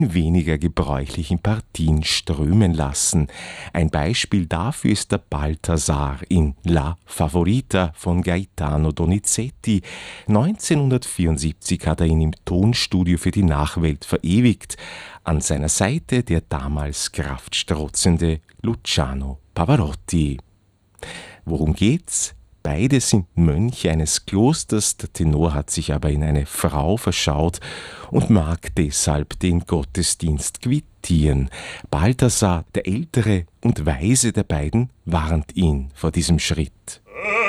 weniger gebräuchlichen Partien strömen lassen. Ein Beispiel dafür ist der Balthasar in La Favorita von Gaetano Donizetti. 1974 hat er ihn im Tonstudio für die Nachwelt verewigt. An seiner Seite der damals kraftstrotzende Luciano Pavarotti. Worum geht's? Beide sind Mönche eines Klosters, der Tenor hat sich aber in eine Frau verschaut und mag deshalb den Gottesdienst quittieren. Balthasar, der Ältere und Weise der beiden, warnt ihn vor diesem Schritt.